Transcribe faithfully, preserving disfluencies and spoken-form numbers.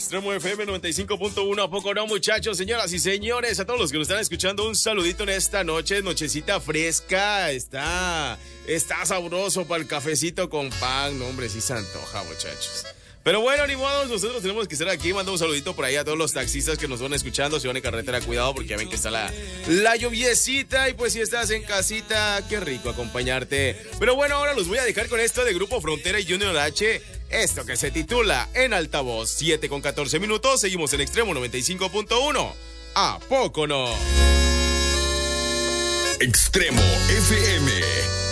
Extremo F M noventa y cinco punto uno, ¿a poco no, muchachos? Señoras y señores, a todos los que nos están escuchando, un saludito en esta noche, nochecita fresca, está, está sabroso para el cafecito con pan, no, hombre, sí se antoja, muchachos. Pero bueno, ni modo, nosotros tenemos que estar aquí. Mando un saludito por ahí a todos los taxistas que nos van escuchando. Si van en carretera, cuidado, porque ya ven que está la, la lluviecita. Y pues si estás en casita, qué rico acompañarte. Pero bueno, ahora los voy a dejar con esto de Grupo Frontera y Junior H. Esto que se titula En Altavoz, siete con catorce minutos. Seguimos en Extremo noventa y cinco punto uno. ¿A poco no? Extremo F M.